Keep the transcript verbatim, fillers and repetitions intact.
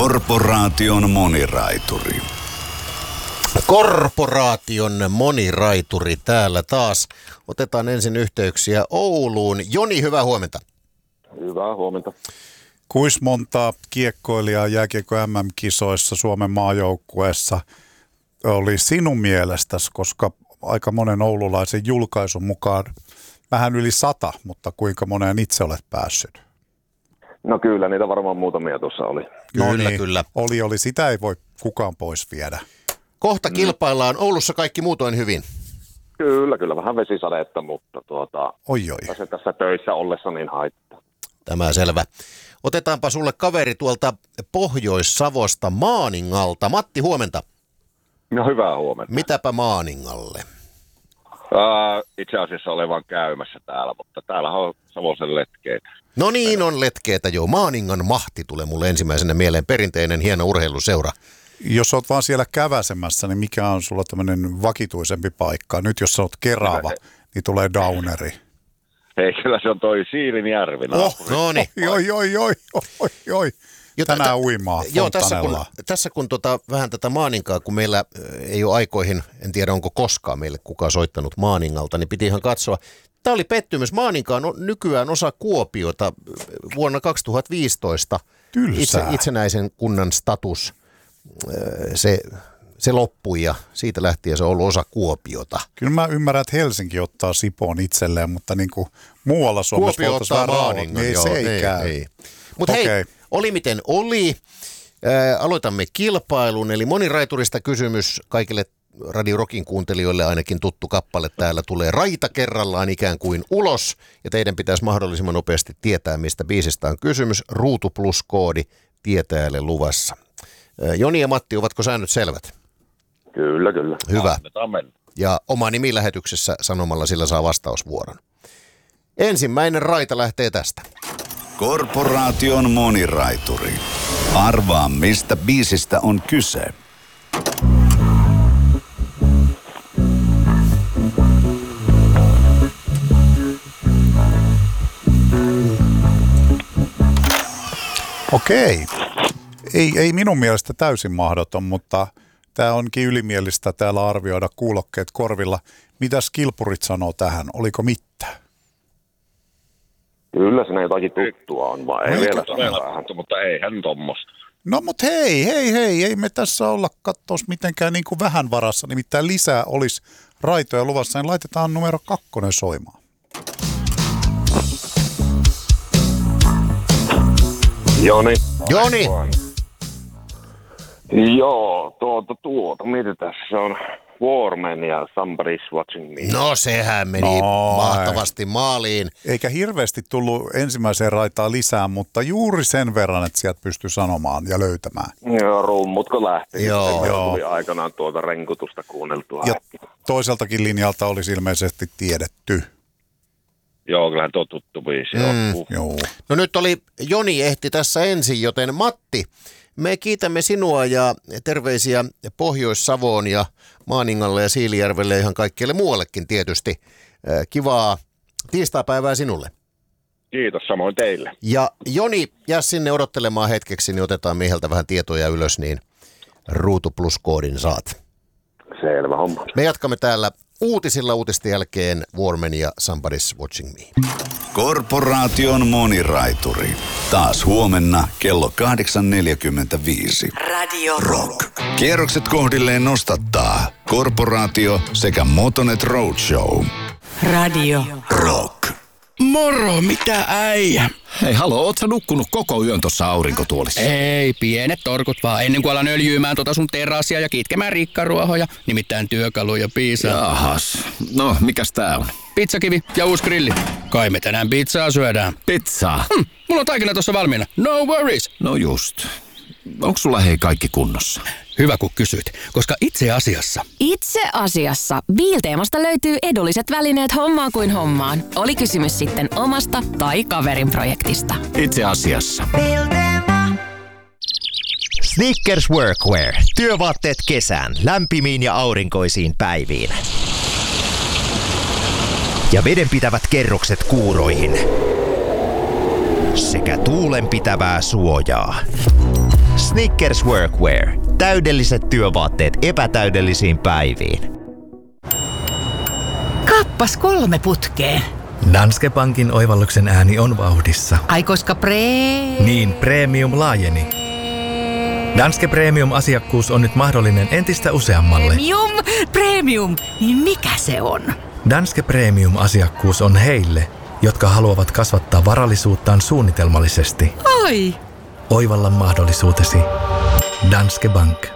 Korporaation moniraituri. Korporaation moniraituri täällä taas. Otetaan ensin yhteyksiä Ouluun. Joni, hyvää huomenta. Hyvää huomenta. Kuis monta kiekkoilijaa jääkiekko M M-kisoissa Suomen maajoukkueessa oli sinun mielestäsi, koska aika monen oululaisen julkaisun mukaan vähän yli sata, mutta kuinka moneen itse olet päässyt? No kyllä, niitä varmaan muutamia tuossa oli. Kyllä, no niin, kyllä. Oli, oli. Sitä ei voi kukaan pois viedä. Kohta kilpaillaan. Oulussa kaikki muutoin hyvin. Kyllä, kyllä. Vähän vesisadetta, mutta tuota, oi, oi. se tässä töissä ollessa niin haittaa. Tämä selvä. Otetaanpa sulle kaveri tuolta Pohjois-Savosta Maaningalta. Matti, huomenta. No hyvää huomenta. Mitäpä Maaningalle? Ää, itse asiassa olen vaan käymässä täällä, mutta täällä on Savosen letkeitä. No niin, on letkeetä jo. Maaningan Mahti tulee mulle ensimmäisenä mieleen. Perinteinen hieno urheiluseura. Jos olet vaan siellä käväsemässä, niin mikä on sulla tämmöinen vakituisempi paikka? Nyt jos sä oot Kerava, niin tulee Downeri. Ei, kyllä se on toi Siilinjärvi. Oh, no niin. Oi, oi, oi, oi, oi. Tänään uimaa Joo, tässä kun, tässä kun tota, vähän tätä Maaninkaa, kun meillä ei ole aikoihin, en tiedä onko koskaan meille kukaan soittanut Maaningalta, niin piti ihan katsoa. Tämä oli pettymys. Maaninka on nykyään osa Kuopiota vuonna kaksituhattaviisitoista. Itse, itsenäisen kunnan status, se, se loppui ja siitä lähtien se on ollut osa Kuopiota. Kyllä mä ymmärrän, että Helsinki ottaa Sipoon itselleen, mutta niin kuin muualla Suomessa Kuopio ottaa Maaningan. Niin se ei, ei käy. Ei. Mutta okay. Hei, oli miten oli. Ää, aloitamme kilpailun, eli moniraiturista kysymys kaikille Radio Rockin kuuntelijoille ainakin tuttu kappale täällä tulee raita kerrallaan ikään kuin ulos, ja teidän pitäisi mahdollisimman nopeasti tietää, mistä biisistä on kysymys. Ruutu plus koodi tietäjälle luvassa. Ää, Joni ja Matti, ovatko säännöt selvät? Kyllä, kyllä. Hyvä. Ja oma nimi lähetyksessä sanomalla sillä saa vastausvuoron. Ensimmäinen raita lähtee tästä. Korporaation moniraituri. Arvaa, mistä biisistä on kyse. Okei. Ei, ei minun mielestä täysin mahdoton, mutta tämä onkin ylimielistä täällä arvioida kuulokkeet korvilla. Mitäs kilpurit sanoo tähän? Oliko mitään? Kyllä siinä jotakin tuttua on, vaan ei no, vielä sanoa, mutta eihän tommoista. No mut hei, hei, hei, ei me tässä olla kattoos mitenkään niin kuin vähän varassa, nimittäin lisää olisi raitoja luvassa, niin laitetaan numero kakkonen soimaan. Joni. Joni! Joo, tuota, tuota, mietitään, se on Warman ja Somebody's Watching Me. No sehän meni no, mahtavasti maaliin. Eikä hirveästi tullut ensimmäiseen raitaan lisää, mutta juuri sen verran, että sieltä pystyi sanomaan ja löytämään. Joo, rummutko lähti. Joo. Joo. Tuli aikanaan tuota renkutusta kuunneltua. Ja toiseltakin linjalta olisi ilmeisesti tiedetty. Joo, kyllähän tuo tuttu biisi mm. on. Joo. No nyt oli, Joni ehti tässä ensin, joten Matti, me kiitämme sinua ja terveisiä Pohjois-Savoon ja Maaningalle ja Siilijärvelle ja ihan kaikkialle muuallekin tietysti. Kivaa tiistaipäivää sinulle. Kiitos, samoin teille. Ja Joni, jää sinne odottelemaan hetkeksi, niin otetaan mieheltä vähän tietoja ylös, niin Ruutu plus koodin saat. Selvä homma. Me jatkamme täällä uutisilla uutisten jälkeen Warman ja Somebody's Watching Me. Korporaation moniraituri. Taas huomenna kello kahdeksan neljäkymmentäviisi. Radio Rock. Kierrokset kohdilleen nostattaa Korporaatio sekä Motonet Roadshow. Radio Rock. Moro, mitä äijä? Hei, halo, oot sä nukkunut koko yön tossa aurinkotuolissa? Ei, pienet torkut vaan, ennen kuin alan öljyymään tota sun terassia ja kitkemään rikkaruohoja, nimittäin työkaluja piisaa. Jahas, no mikäs tää on? Pizzakivi ja uusi grilli. Kai me tänään pizzaa syödään. Pizzaa? Hm, mulla on taikina tossa valmiina, no worries. No just. Onko sulla hei kaikki kunnossa? Hyvä kun kysyt, koska itse asiassa... Itse asiassa Biilteemasta löytyy edulliset välineet hommaan kuin hommaan. Oli kysymys sitten omasta tai kaverin projektista. Itse asiassa. Snickers Workwear. Työvaatteet kesään, lämpimiin ja aurinkoisiin päiviin. Ja vedenpitävät kerrokset kuuroihin. Sekä tuulenpitävää suojaa. Snickers Workwear. Täydelliset työvaatteet epätäydellisiin päiviin. Kappas kolme putkeen. Danske Bankin oivalluksen ääni on vauhdissa. Ai koska pre... Niin, premium laajeni. Danske Premium-asiakkuus on nyt mahdollinen entistä useammalle. Premium, premium, niin mikä se on? Danske Premium-asiakkuus on heille, jotka haluavat kasvattaa varallisuuttaan suunnitelmallisesti. Ai! Oivalla mahdollisuutesi. Danske Bank.